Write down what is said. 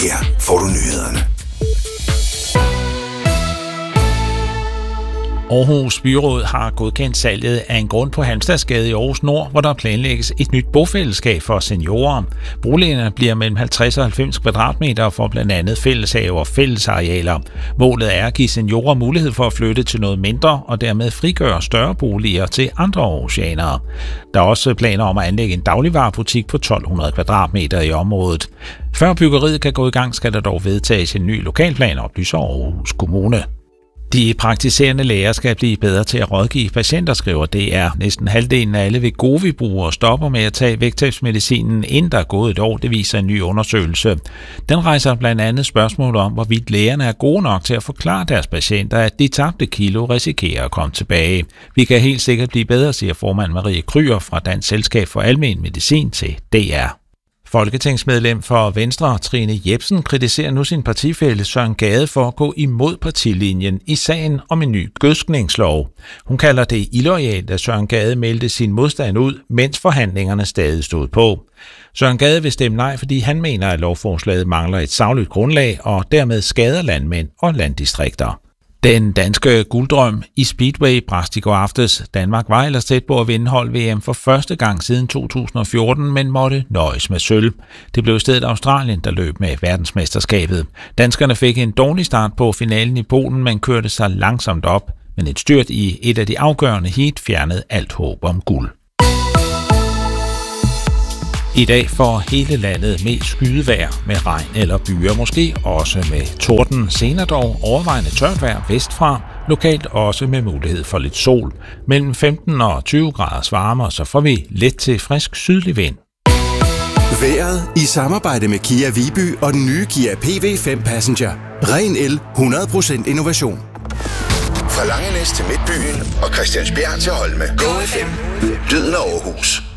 Her får du nyhederne. Aarhus Byråd har godkendt salget af en grund på Halmstadsgade i Aarhus Nord, hvor der planlægges et nyt bofællesskab for seniorer. Boligerne bliver mellem 50 og 90 kvadratmeter for blandt andet fælleshave og fællesarealer. Målet er at give seniorer mulighed for at flytte til noget mindre og dermed frigøre større boliger til andre aarhusianere. Der er også planer om at anlægge en dagligvarebutik på 1200 kvadratmeter i området. Før byggeriet kan gå i gang, skal der dog vedtages en ny lokalplan, oplyser Aarhus Kommune. De praktiserende læger skal blive bedre til at rådgive patienter, skriver DR. Næsten halvdelen af alle Wegovy-brugere stopper med at tage vægttabsmedicinen, inden der er gået et år, det viser en ny undersøgelse. Den rejser blandt andet spørgsmål om, hvorvidt lægerne er gode nok til at forklare deres patienter, at de tabte kilo risikerer at komme tilbage. Vi kan helt sikkert blive bedre, siger formand Marie Kryer fra Dansk Selskab for Almen Medicin til DR. Folketingsmedlem for Venstre, Trine Jepsen, kritiserer nu sin partifælle Søren Gade for at gå imod partilinjen i sagen om en ny gødskningslov. Hun kalder det illoyalt, at Søren Gade meldte sin modstand ud, mens forhandlingerne stadig stod på. Søren Gade vil stemme nej, fordi han mener, at lovforslaget mangler et sagligt grundlag og dermed skader landmænd og landdistrikter. Den danske gulddrøm i Speedway brast i går aftes. Danmark var ellers tæt på at vinde hold-VM for første gang siden 2014, men måtte nøjes med sølv. Det blev i stedet Australien, der løb med verdensmesterskabet. Danskerne fik en dårlig start på finalen i Polen, men kørte sig langsomt op. Men et styrt i et af de afgørende heat fjernede alt håb om guld. I dag får hele landet mest skydevejr med regn eller byer, måske også med torden. Senere dog overvejende tørt vejr vestfra, lokalt også med mulighed for lidt sol. Mellem 15 og 20 graders varme, så får vi let til frisk sydlig vind. Vejret i samarbejde med Kia Viby og den nye Kia PV5 Passenger. Ren el, 100% innovation. Fra Langenæs til Midtbyen og Christiansbjerg til Holme. Go FM. Lyden af Aarhus.